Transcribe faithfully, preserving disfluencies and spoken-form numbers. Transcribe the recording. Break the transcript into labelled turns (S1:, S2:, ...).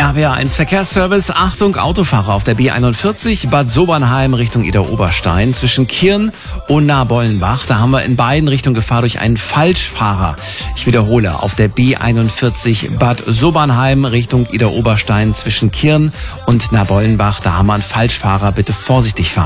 S1: R W A eins Verkehrsservice. Achtung, Autofahrer auf der B einundvierzig, Bad Sobernheim Richtung Idar-Oberstein zwischen Kirn und Nabollenbach. Da haben wir in beiden Richtungen Gefahr durch einen Falschfahrer. Ich wiederhole, auf der B einundvierzig, Bad Sobernheim Richtung Idar-Oberstein zwischen Kirn und Nabollenbach. Da haben wir einen Falschfahrer. Bitte vorsichtig fahren.